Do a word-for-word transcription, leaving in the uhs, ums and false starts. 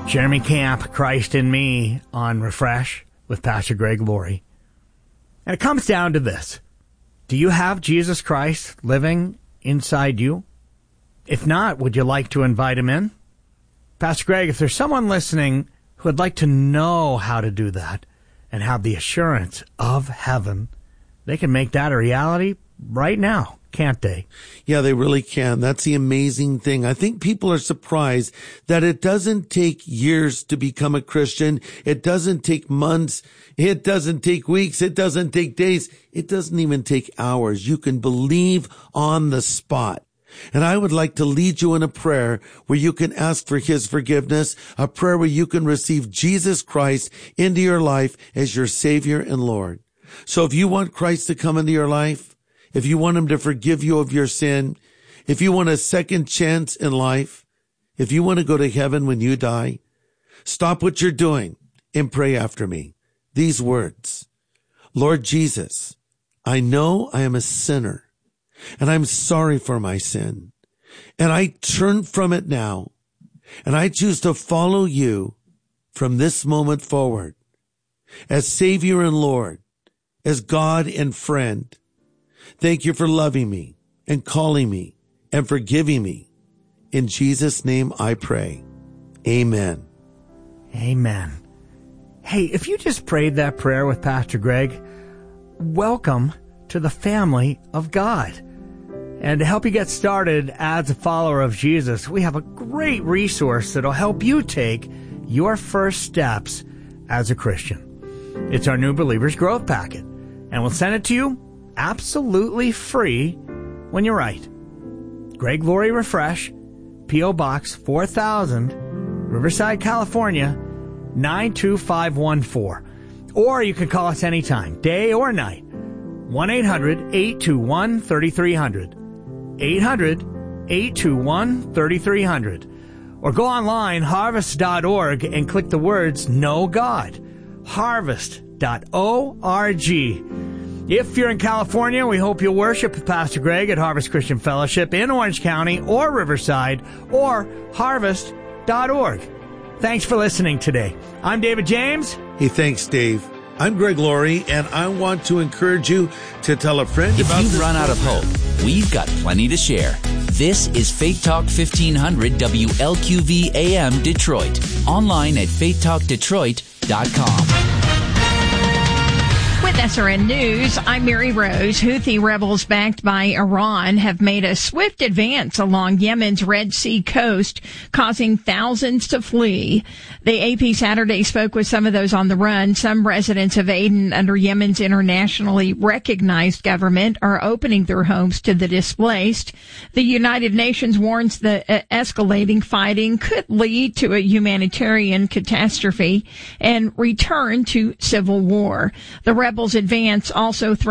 Jeremy Camp, Christ in Me on Refresh with Pastor Greg Laurie. And it comes down to this. Do you have Jesus Christ living inside you? If not, would you like to invite him in? Pastor Greg, if there's someone listening who would like to know how to do that and have the assurance of heaven, they can make that a reality right now, can't they? Yeah, they really can. That's the amazing thing. I think people are surprised that it doesn't take years to become a Christian. It doesn't take months. It doesn't take weeks. It doesn't take days. It doesn't even take hours. You can believe on the spot. And I would like to lead you in a prayer where you can ask for his forgiveness, a prayer where you can receive Jesus Christ into your life as your Savior and Lord. So if you want Christ to come into your life, if you want him to forgive you of your sin, if you want a second chance in life, if you want to go to heaven when you die, stop what you're doing and pray after me. These words: Lord Jesus, I know I am a sinner and I'm sorry for my sin, and I turn from it now, and I choose to follow you from this moment forward as Savior and Lord, as God and friend. Thank you for loving me and calling me and forgiving me. In Jesus' name I pray. Amen. Amen. Hey, if you just prayed that prayer with Pastor Greg, welcome to the family of God. And to help you get started as a follower of Jesus, we have a great resource that'll help you take your first steps as a Christian. It's our New Believers Growth Packet, and we'll send it to you absolutely free when you write Greg Laurie Refresh, P O. Box four thousand, Riverside, California, nine two five one four. Or you can call us anytime, day or night, one eight hundred eight two one three three zero zero, eight hundred eight two one three three zero zero. Or go online, harvest dot org, and click the words Know God, harvest dot org. If you're in California, we hope you'll worship with Pastor Greg at Harvest Christian Fellowship in Orange County or Riverside, or harvest dot org. Thanks for listening today. I'm David James. Hey, thanks, Dave. I'm Greg Laurie, and I want to encourage you to tell a friend if about you've this run out of hope, we've got plenty to share. This is Faith Talk fifteen hundred W L Q V A M Detroit. Online at faith talk detroit dot com. With S R N News, I'm Mary Rose. Houthi rebels backed by Iran have made a swift advance along Yemen's Red Sea coast, causing thousands to flee. The A P Saturday spoke with some of those on the run. Some residents of Aden, under Yemen's internationally recognized government, are opening their homes to the displaced. The United Nations warns the uh, escalating fighting could lead to a humanitarian catastrophe and return to civil war. The rebels' advance also threatens